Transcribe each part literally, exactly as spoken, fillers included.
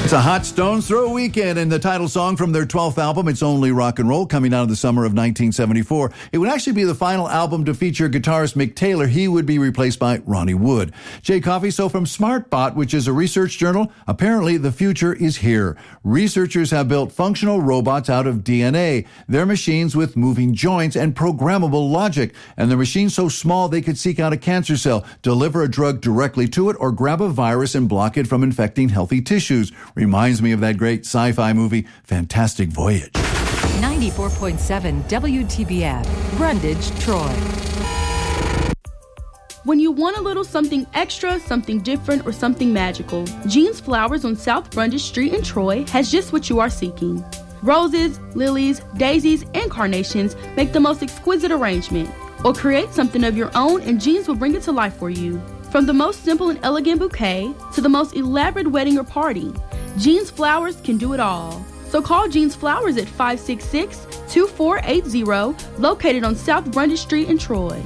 It's a hot stone's throw weekend, and the title song from their twelfth album, It's Only Rock and Roll, coming out in the summer of nineteen seventy-four. It would actually be the final album to feature guitarist Mick Taylor. He would be replaced by Ronnie Wood. Jay Coffey, so from SmartBot, which is a research journal, apparently the future is here. Researchers have built functional robots out of D N A. They're machines with moving joints and programmable logic, and the machines so small they could seek out a cancer cell, deliver a drug directly to it, or grab a virus and block it from infecting healthy tissues. Reminds me of that great sci-fi movie, Fantastic Voyage. ninety-four point seven W T B F, Brundage, Troy. When you want a little something extra, something different, or something magical, Jean's Flowers on South Brundage Street in Troy has just what you are seeking. Roses, lilies, daisies, and carnations make the most exquisite arrangement. Or create something of your own and Jean's will bring it to life for you. From the most simple and elegant bouquet to the most elaborate wedding or party, Jean's Flowers can do it all. So call Jean's Flowers at five six six, two four eight zero, located on South Brundage Street in Troy.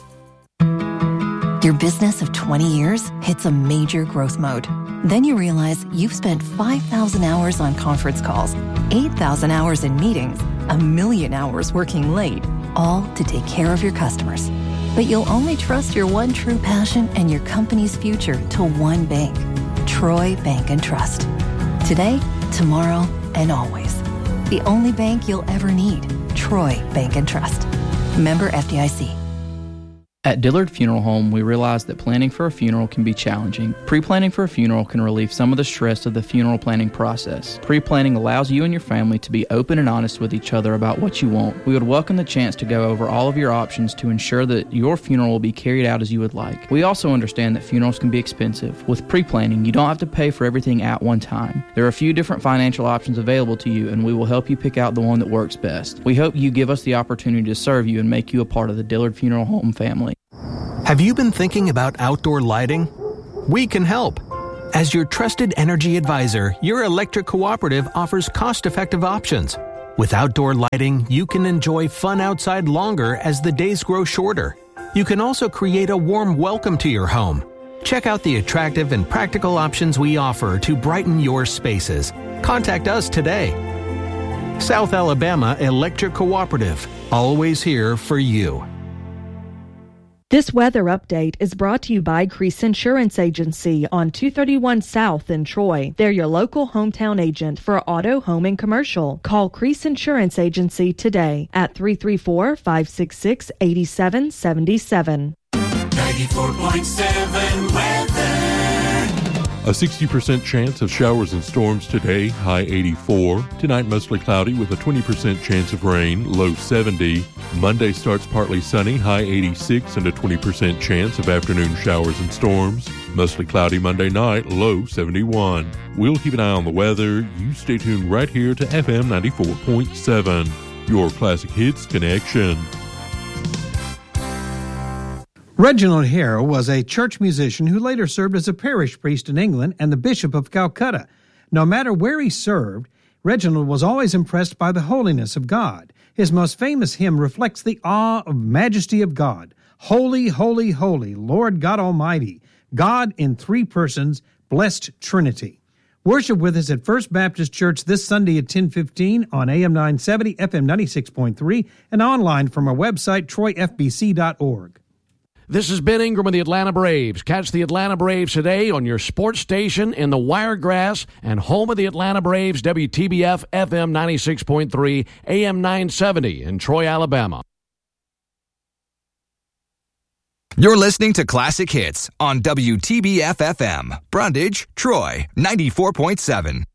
Your business of twenty years hits a major growth mode. Then you realize you've spent five thousand hours on conference calls, eight thousand hours in meetings, a million hours working late, all to take care of your customers. But you'll only trust your one true passion and your company's future to one bank, Troy Bank and Trust. Today, tomorrow, and always. The only bank you'll ever need, Troy Bank and Trust. Member F D I C. At Dillard Funeral Home, we realize that planning for a funeral can be challenging. Pre-planning for a funeral can relieve some of the stress of the funeral planning process. Pre-planning allows you and your family to be open and honest with each other about what you want. We would welcome the chance to go over all of your options to ensure that your funeral will be carried out as you would like. We also understand that funerals can be expensive. With pre-planning, you don't have to pay for everything at one time. There are a few different financial options available to you, and we will help you pick out the one that works best. We hope you give us the opportunity to serve you and make you a part of the Dillard Funeral Home family. Have you been thinking about outdoor lighting? We can help. As your trusted energy advisor, your electric cooperative offers cost-effective options. With outdoor lighting, you can enjoy fun outside longer as the days grow shorter. You can also create a warm welcome to your home. Check out the attractive and practical options we offer to brighten your spaces. Contact us today. South Alabama Electric Cooperative, always here for you. This weather update is brought to you by Crease Insurance Agency on two thirty-one South in Troy. They're your local hometown agent for auto, home, and commercial. Call Crease Insurance Agency today at three three four, five six six, eight seven seven seven. ninety-four point seven weather. A sixty percent chance of showers and storms today, high eighty-four. Tonight, mostly cloudy with a twenty percent chance of rain, low seventy. Monday starts partly sunny, high eighty-six, and a twenty percent chance of afternoon showers and storms. Mostly cloudy Monday night, low seventy-one. We'll keep an eye on the weather. You stay tuned right here to F M ninety-four point seven, your classic hits connection. Reginald Hare was a church musician who later served as a parish priest in England and the Bishop of Calcutta. No matter where he served, Reginald was always impressed by the holiness of God. His most famous hymn reflects the awe of majesty of God. Holy, holy, holy, Lord God Almighty, God in three persons, blessed Trinity. Worship with us at First Baptist Church this Sunday at ten fifteen on A M nine seventy, F M ninety-six point three, and online from our website, troy f b c dot org. This is Ben Ingram with the Atlanta Braves. Catch the Atlanta Braves today on your sports station in the Wiregrass and home of the Atlanta Braves, W T B F F M ninety-six point three, A M nine seventy in Troy, Alabama. You're listening to Classic Hits on W T B F F M, Brundage, Troy, ninety-four point seven.